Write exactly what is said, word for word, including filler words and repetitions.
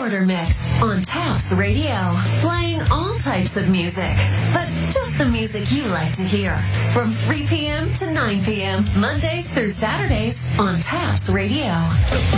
Quarter Mix on Taps Radio, playing all types of music, but just the music you like to hear. From three p.m. to nine p.m., Mondays through Saturdays on Taps Radio.